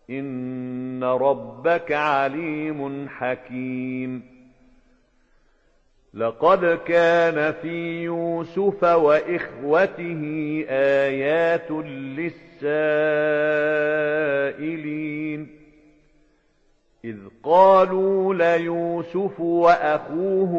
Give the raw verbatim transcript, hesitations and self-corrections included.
إن ربك عليم حكيم لقد كان في يوسف وإخوته آيات للسائلين إذ قالوا ليوسف وأخوه